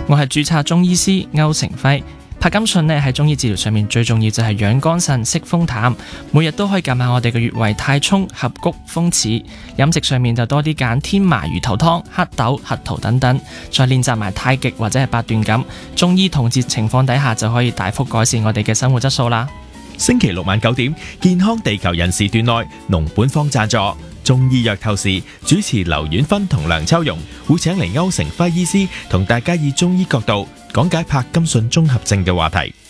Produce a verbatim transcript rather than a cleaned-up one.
我係註冊中醫師歐成輝。柏金遜咧喺中醫治療上面最重要就係養肝腎、息風淡，每日都可以減下我哋嘅穴位太沖、合谷、風池。飲食上面就多啲揀天麻魚頭湯、黑豆、核桃等等，再練習埋太極或者係八段錦。中醫同治情況底下就可以大幅改善我哋嘅生活質素啦。 星期六晚九點，健康地球人士段內，農本方贊助中醫藥透視，主持劉婉芬同梁秋容會請嚟歐成輝醫師同大家以中醫角度講解柏金遜綜合症嘅話題。